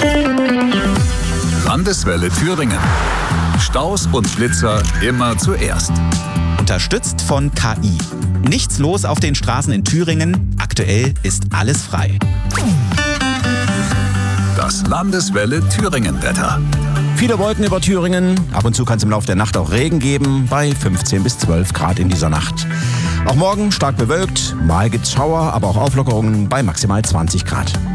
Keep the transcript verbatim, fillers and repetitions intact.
Landeswelle Thüringen. Staus und Blitzer immer zuerst. Unterstützt von K I. Nichts los auf den Straßen in Thüringen. Aktuell ist alles frei. Das Landeswelle Thüringen-Wetter. Viele Wolken über Thüringen. Ab und zu kann es im Laufe der Nacht auch Regen geben, bei fünfzehn bis zwölf Grad in dieser Nacht. Auch morgen stark bewölkt, mal gibt's Schauer, aber auch Auflockerungen bei maximal zwanzig Grad.